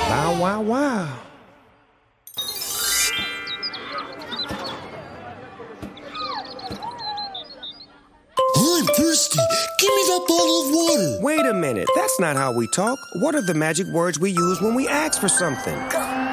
Wow, wow, wow. I'm thirsty. Give me that bottle of water. Wait a minute. That's not how we talk. What are the magic words we use when we ask for something?